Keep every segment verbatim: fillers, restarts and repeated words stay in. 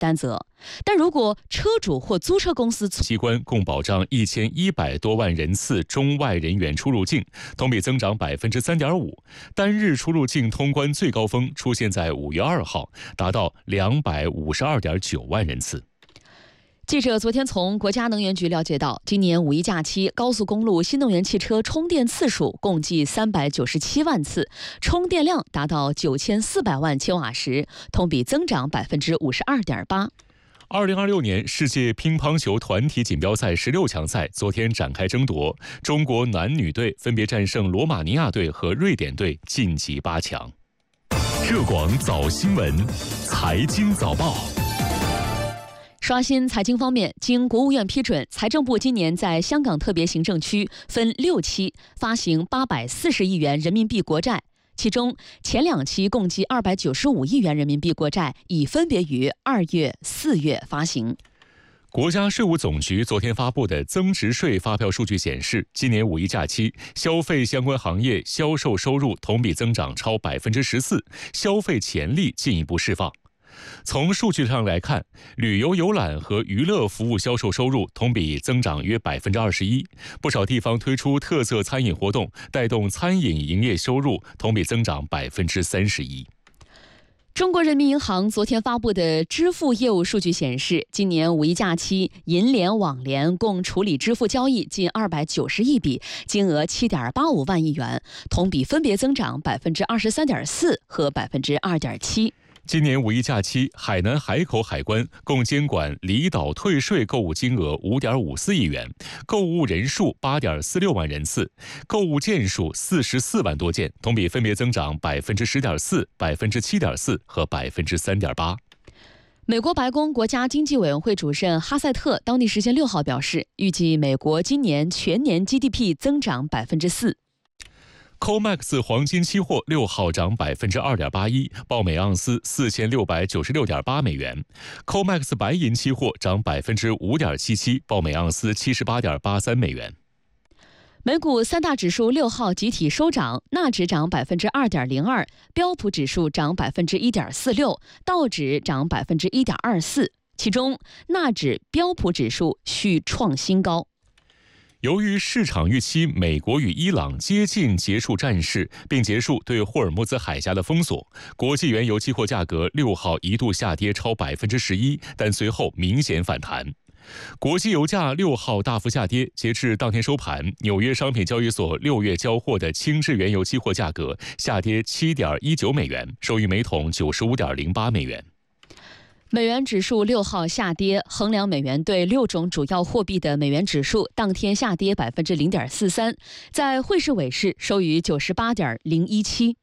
担责。但如果车主或租车公司机关共保障一千一百多万人次中外人员出入境，同比增长百分之三点五。单日出入境通关最高峰出现在五月二号，达到两百五十二点九万人次。 记者昨天从国家能源局了解到，今年五一假期高速公路新能源汽车充电次数共计三百九十七万次，充电量达到九千四百万千瓦时，同比增长百分之五十二点八。 二零二六年世界乒乓球团体锦标赛十六强赛昨天展开争夺，中国男女队分别战胜罗马尼亚队和瑞典队晋级八强。 浙广早新闻，财经早报。 刷新财经方面，经国务院批准，财政部今年在香港特别行政区分六期发行八百四十亿元人民币国债，其中前两期共计二百九十五亿元人民币国债已分别于二月、四月发行。 国家税务总局昨天发布的增值税发票数据显示，今年五一假期消费相关行业销售收入同比增长超百分之十四，消费潜力进一步释放。从数据上来看，旅游游览和娱乐服务销售收入同比增长约百分之二十一，不少地方推出特色餐饮活动，带动餐饮营业收入同比增长百分之三十一。 中国人民银行昨天发布的支付业务数据显示，今年五一假期，银联、网联共处理支付交易近二百九十亿笔，金额七点八五万亿元，同比分别增长百分之二十三点四和百分之二点七。 今年五一假期，海南海口海关共监管离岛退税购物金额五点五四亿元，购物人数八点四六万人次，购物件数四十四万多件，同比分别增长百分之十点四、百分之七点四和百分之三点八。 美国白宫国家经济委员会主任哈塞特当地时间六号表示，预计美国今年全年 G D P 增长百分之四。 C O M E X 黄金期货六号涨百分之二点八一，报每盎司四千六百九十六点八美元。C O M E X 白银期货涨百分之五点七七，报每盎司七十八点八三美元。 美股三大指数六号集体收涨，纳指涨百分之二点零二，标普指数涨百分之一点四六，道指涨百分之一点二四，其中纳指、标普指数续创新高。 由于市场预期美国与伊朗接近结束战事，并结束对霍尔木兹海峡的封锁，国际原油期货价格六号一度下跌超百分之十一，但随后明显反弹。国际油价六号大幅下跌，截至当天收盘，纽约商品交易所六月交货的轻质原油期货价格下跌七点一九美元，收于每桶九十五点零八美元。 美元指数六号下跌，衡量美元对六种主要货币的美元指数当天下跌百分之零点四三，在汇市尾市收于九十八点零一七。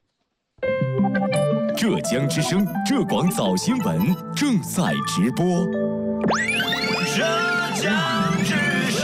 浙江之声浙广早新闻正在直播。 浙江之声。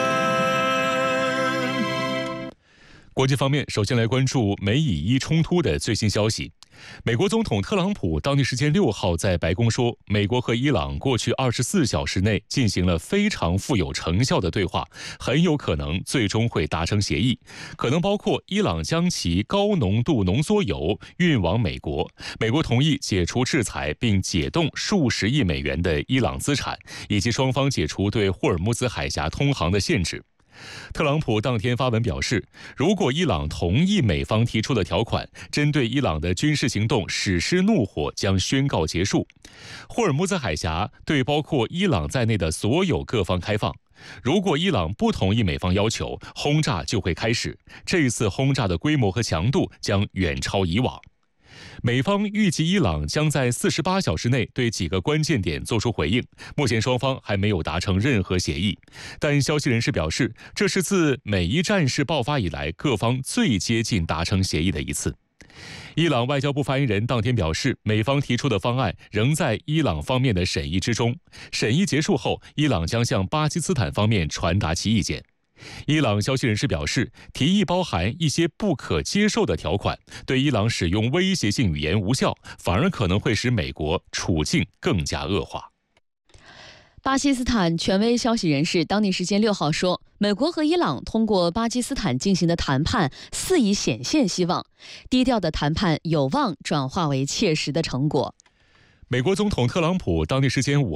国际方面，首先来关注美以伊冲突的最新消息。美国总统特朗普当地时间六号在白宫说，美国和伊朗过去二十四小时内进行了非常富有成效的对话，很有可能最终会达成协议，可能包括伊朗将其高浓度浓缩铀运往美国，美国同意解除制裁并解冻数十亿美元的伊朗资产，以及双方解除对霍尔木兹海峡通航的限制。特朗普当天发文表示，如果伊朗同意美方提出的条款，针对伊朗的军事行动史诗怒火将宣告结束。霍尔木兹海峡对包括伊朗在内的所有各方开放。如果伊朗不同意美方要求，轰炸就会开始。这一次轰炸的规模和强度将远超以往。美方预计伊朗将在四十八小时内对几个关键点做出回应，目前双方还没有达成任何协议，但消息人士表示，这是自美伊战事爆发以来各方最接近达成协议的一次。伊朗外交部发言人当天表示，美方提出的方案仍在伊朗方面的审议之中，审议结束后，伊朗将向巴基斯坦方面传达其意见。伊朗消息人士表示，提议包含一些不可接受的条款，对伊朗使用威胁性语言无效，反而可能会使美国处境更加恶化。 巴基斯坦权威消息人士当地时间六号说，美国和伊朗通过巴基斯坦进行的谈判似已显现希望，低调的谈判有望转化为切实的成果。 美国总统特朗普当地时间五